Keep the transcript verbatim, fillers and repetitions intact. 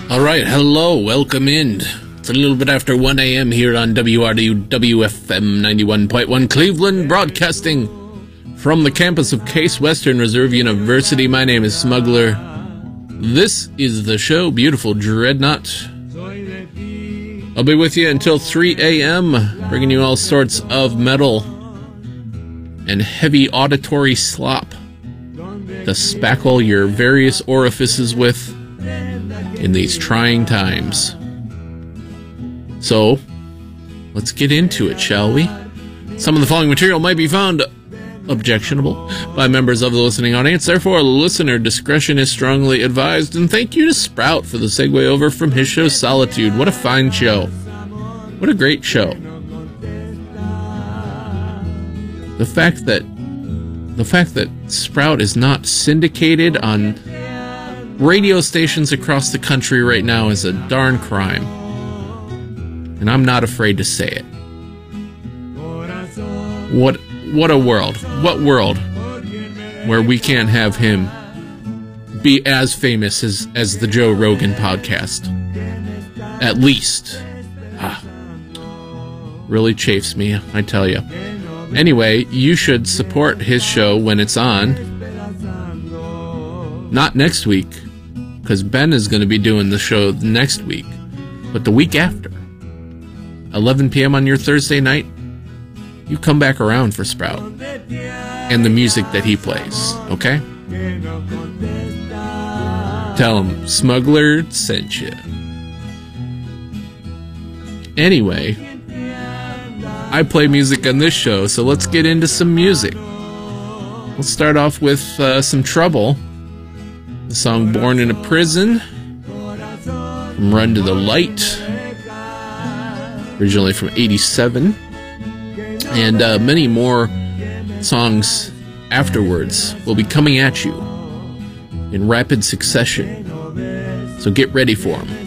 All right, hello, welcome in. It's a little bit after one a.m. here on W R D W F M ninety-one point one Cleveland, broadcasting from the campus of Case Western Reserve University. My name is Smuggler. This is the show, Beautiful Dreadnought. I'll be with you until three a.m., bringing you all sorts of metal and heavy auditory slop to spackle your various orifices with in these trying times. So, let's get into it, shall we? Some of the following material might be found objectionable by members of the listening audience. Therefore, listener discretion is strongly advised. And thank you to Sprout for the segue over from his show Solitude. What a fine show. What a great show. The fact that the fact that Sprout is not syndicated on radio stations across the country right now is a darn crime. And I'm not afraid to say it. What what a world. What world where we can't have him be as famous as, as the Joe Rogan podcast. At least. Ah, really chafes me, I tell you. Anyway, you should support his show when it's on. Not next week, because Ben is going to be doing the show next week, but the week after. eleven p.m. on your Thursday night, you come back around for Sprout and the music that he plays, okay? Tell him Smuggler sent you. Anyway, I play music on this show, so let's get into some music. Let's start off with uh, some Trouble. The song Born in a Prison from Run to the Light, originally from eighty-seven, and uh, many more songs afterwards will be coming at you in rapid succession, so get ready for them.